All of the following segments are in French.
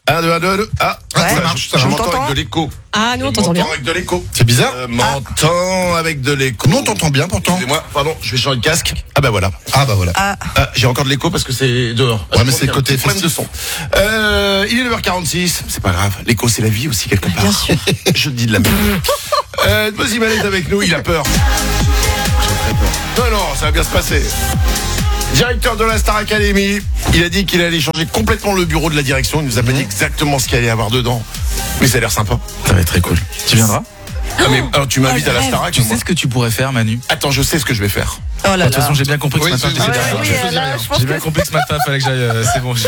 1, 2, 1, 2, 2. Ah, Ouais. ça marche. Je m'entends avec de l'écho. Ah, nous on Je t'entend bien. m'entends avec de l'écho. C'est bizarre. M'entends avec de l'écho. Non, on t'entend bien pourtant. Excusez-moi, pardon, je vais changer de casque. Ah bah voilà. Ah bah voilà. Ah, j'ai encore de l'écho parce que c'est dehors. Ouais, mais c'est le côté problème de son. Il est 9h46, c'est pas grave. L'écho, c'est la vie aussi quelque part. Bien sûr. Je te dis de la merde. Moziman est avec nous, il a peur. J'ai très peur. Non, ça va bien se passer. Directeur de la Star Academy, il a dit qu'il allait changer complètement le bureau de la direction. Il nous a pas dit exactement ce qu'il allait y avoir dedans. Mais ça a l'air sympa. Ça va être très cool. Tu viendras? Ah mais alors tu m'invites à la Starac. Tu sais ce que tu pourrais faire, Manu? Attends, je sais ce que je vais faire. Oh là De toute façon, j'ai bien compris que ce matin, c'est- t'étais ouais, derrière. oui, Je faisais là, rien. je pense J'ai bien compris que ce matin, fallait que j'aille. C'est bon.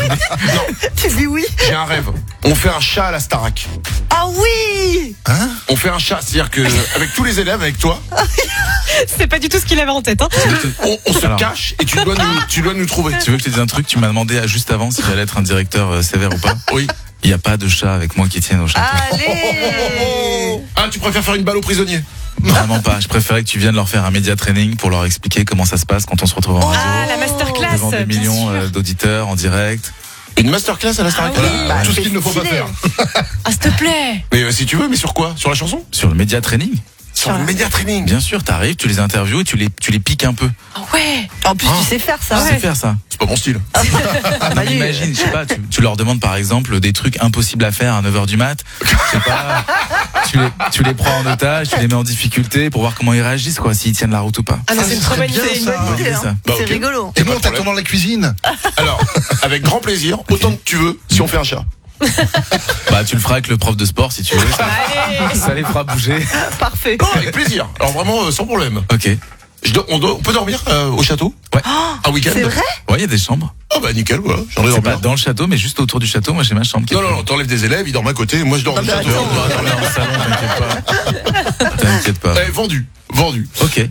Tu dis oui. J'ai un rêve. On fait un chat à la Starac. Ah oui. On fait un chat, c'est-à-dire que avec tous les élèves, avec toi, C'est pas du tout ce qu'il avait en tête. Hein. on se Alors. cache et tu dois nous trouver. Tu veux que je te dise un truc? Tu m'as demandé juste avant si j'allais être un directeur sévère ou pas. Oui. Il n'y a pas de chat avec moi qui tienne au château. Allez. Ah, tu préfères faire une balle aux prisonniers? Vraiment pas. Je préférais que tu viennes leur faire un média training pour leur expliquer comment ça se passe quand on se retrouve en radio. Ah, la masterclass. Devant des bien millions sûr. d'auditeurs en direct. Une masterclass à la Starac. Ah oui. Voilà. Tout ce qu'il ne faut pas stylé. faire. Ah, s'il te plaît. Mais si tu veux, mais sur quoi? Sur la chanson? Sur le média training. Sur le média training. Bien sûr, t'arrives, tu les interviews et tu les piques un peu. Ah ouais. En plus, tu sais faire ça. Tu sais faire ça. C'est pas mon style. Non, imagine, je sais pas, tu leur demandes par exemple des trucs impossibles à faire à 9h du mat. Je sais pas, tu les prends en otage, tu les mets en difficulté pour voir comment ils réagissent, quoi, s'ils tiennent la route ou pas. Ah non, c'est une trop bonne bien, idée. ça. Bonne idée, ça. Bah, C'est ok. rigolo. Et Et moi, nous, on t'attend dans la cuisine. Alors, avec grand plaisir, autant que tu veux, si on fait un chat. Bah, tu le feras avec le prof de sport si tu veux. Allez. Ça les fera bouger. Parfait. Non, avec plaisir. Alors vraiment, sans problème. Ok. On peut dormir au château? Ouais. Un week-end? C'est vrai? Ouais, il y a des chambres. Oh bah nickel, voilà. J'en ai C'est dormi. pas dans le château, mais juste autour du château. Moi, j'ai ma chambre qui est Non, t'enlèves des élèves, ils dorment à côté, moi je dors dans le mais château. attends. dans le salon, t'inquiète pas. T'inquiète pas. Vendu. Ok.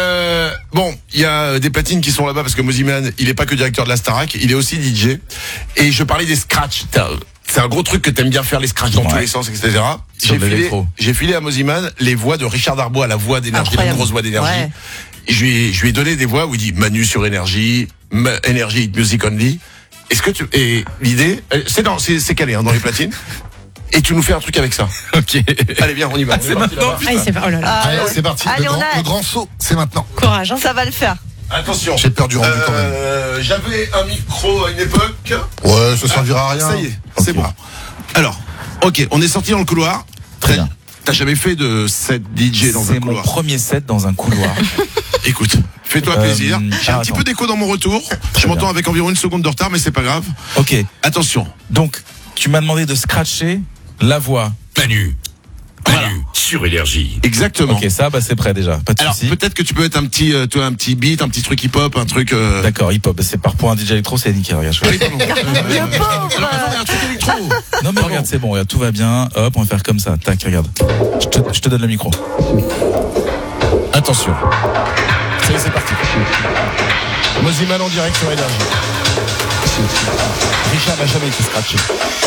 Bon, il y a des platines qui sont là-bas parce que Moziman, il est pas que directeur de la Starac, il est aussi DJ. Et je parlais des scratchs. C'est un gros truc que t'aimes bien faire, les scratchs dans tous les sens, etc. Sur de l'électro. J'ai filé à Moziman les voix de Richard Darbois, la voix d'énergie, la Incroyable. grosse voix d'énergie. Ouais. Et je lui ai donné des voix où il dit Manu sur énergie, énergie music only. Est-ce que et l'idée, c'est calé hein, dans les platines. Et tu nous fais un truc avec ça. Ok. Allez, viens, on y va. c'est maintenant. Ah, c'est pas. Oh là là. Ah, Allez, c'est parti. Allez, on a Le grand saut, c'est maintenant. Courage. Hein. Ça va le faire. Attention. J'ai peur du rendu quand même. J'avais un micro à une époque. Ouais, ça servira à rien. Ça y est, c'est Ok. bon. Alors, ok, on est sorti dans le couloir. Très bien. T'as jamais fait de set DJ dans un C'est mon couloir? premier set dans un couloir. Écoute, fais-toi plaisir. J'ai un petit attends. peu d'écho dans mon retour. Je m'entends avec environ 1 seconde de retard, mais c'est pas grave. Ok. Attention. Donc, tu m'as demandé de scratcher la voix. Manu. Manu, sur énergie. Exactement. Ok, ça, bah, c'est prêt déjà. Pas de Alors souci. peut-être que tu peux mettre un petit, toi, un petit beat, un petit truc hip-hop, un truc. D'accord, hip-hop. C'est par point un DJ électro, c'est nickel. Regarde, je Oui, pardon. Le pauvre. Alors, attends, il y a un truc électro. Non, mais regarde, c'est bon. Regarde, tout va bien. Hop, on va faire comme ça. Tac, regarde. Je te donne le micro. Attention. Ça y est, c'est parti. Moziman en direct sur énergie. Richard n'a jamais été scratché.